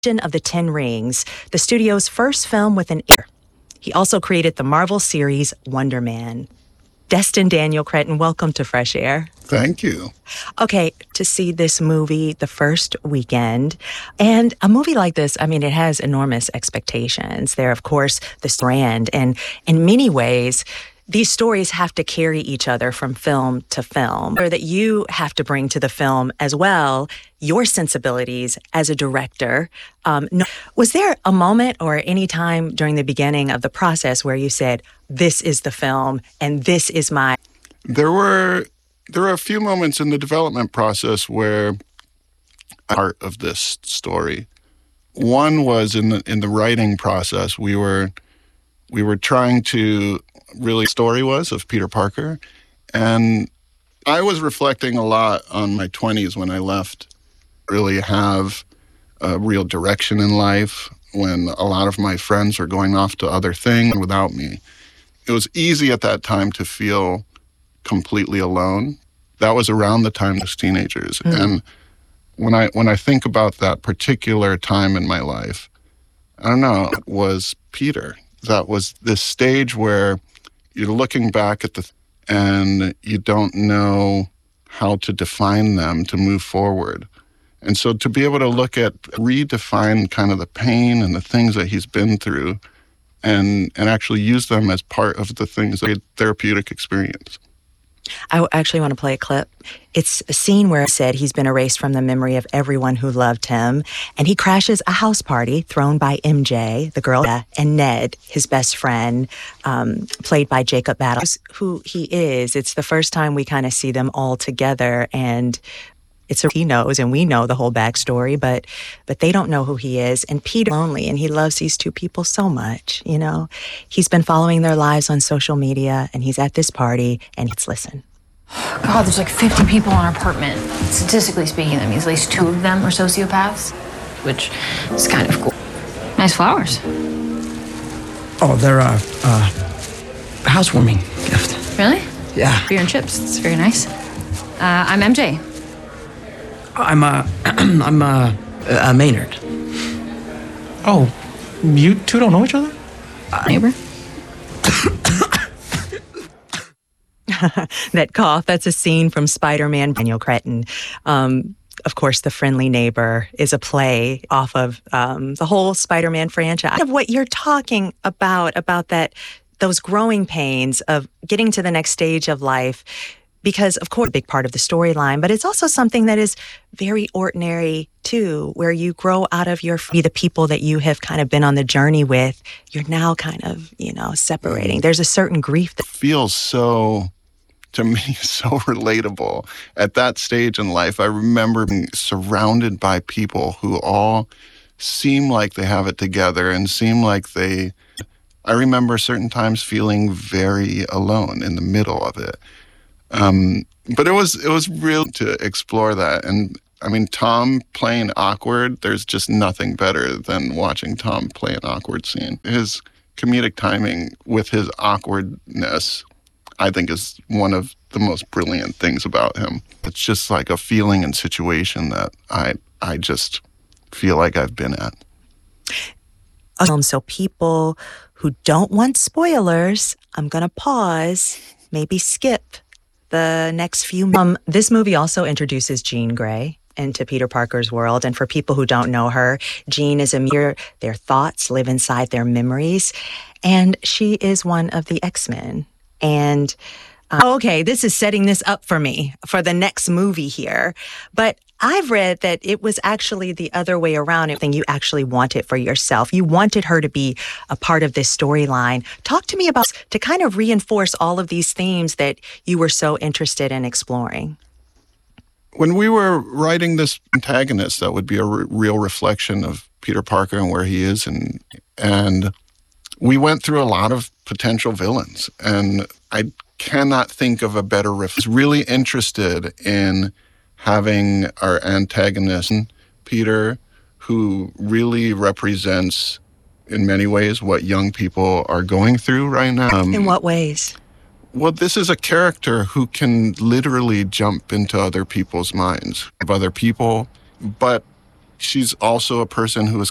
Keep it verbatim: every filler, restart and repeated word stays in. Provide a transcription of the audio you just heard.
of the Ten Rings, the studio's first film with an ear. He also created the Marvel series Wonder Man. Destin Daniel Cretton, welcome to Fresh Air. Thank you. Okay, to see this movie the first weekend, and a movie like this, I mean, it has enormous expectations. There, of course, the brand, and in many ways, these stories have to carry each other from film to film, or that you have to bring to the film as well your sensibilities as a director. Um, no, was there a moment or any time during the beginning of the process where you said, this is the film and this is my... There were, there were a few moments in the development process where part of this story. One was in the, in the writing process. We were, we were trying to... really story was of Peter Parker. And I was reflecting a lot on my twenties when I left, really have a real direction in life, when a lot of my friends were going off to other things without me. It was easy at that time to feel completely alone. That was around the time as teenagers. Mm. And when I when I think about that particular time in my life, I don't know, it was Peter. That was this stage where you're looking back at the, and you don't know how to define them to move forward. And so to be able to look at, redefine kind of the pain and the things that he's been through and and actually use them as part of the things, that therapeutic experience. I actually want to play a clip. It's a scene where it said he's been erased from the memory of everyone who loved him, and he crashes a house party thrown by M J, the girl, and Ned, his best friend, um, played by Jacob Battles, who he is. It's the first time we kind of see them all together, and it's a, he knows, and we know the whole backstory, but but they don't know who he is. And Peter's lonely, and he loves these two people so much, you know. He's been following their lives on social media, and he's at this party, and let's listen. God, there's like fifty people in our apartment. Statistically speaking, that means at least two of them are sociopaths, which is kind of cool. Nice flowers. Oh, they're a uh, uh, housewarming gift. Really? Yeah. Beer and chips. It's very nice. Uh, I'm M J. I'm uh, I'm uh, uh, Maynard. Oh, you two don't know each other? Uh, neighbor. That cough, that's a scene from Spider-Man, Daniel Cretton. Um, of course, The Friendly Neighbor is a play off of um, the whole Spider-Man franchise. Of what you're talking about, about that, those growing pains of getting to the next stage of life, because, of course, a big part of the storyline, but it's also something that is very ordinary, too, where you grow out of your, the people that you have kind of been on the journey with, you're now kind of, you know, separating. There's a certain grief that feels so, to me, so relatable. At that stage in life, I remember being surrounded by people who all seem like they have it together and seem like they, I remember certain times feeling very alone in the middle of it. Um, but it was it was real to explore that. And I mean, Tom playing awkward, there's just nothing better than watching Tom play an awkward scene. His comedic timing with his awkwardness, I think, is one of the most brilliant things about him. It's just like a feeling and situation that I I just feel like I've been at. So people who don't want spoilers, I'm going to pause, maybe skip the next few months. Um, this movie also introduces Jean Grey into Peter Parker's world. And for people who don't know her, Jean is a mirror. Their thoughts live inside their memories. And she is one of the X-Men. And, uh, okay, this is setting this up for me for the next movie here. But I've read that it was actually the other way around. Everything you actually wanted for yourself. You wanted her to be a part of this storyline. Talk to me about, to kind of reinforce all of these themes that you were so interested in exploring. When we were writing this antagonist, that would be a r- real reflection of Peter Parker and where he is. And, and we went through a lot of potential villains. And I cannot think of a better riff. I was really interested in having our antagonist, Peter, who really represents, in many ways, what young people are going through right now. Um, in what ways? Well, this is a character who can literally jump into other people's minds, of other people, but she's also a person who is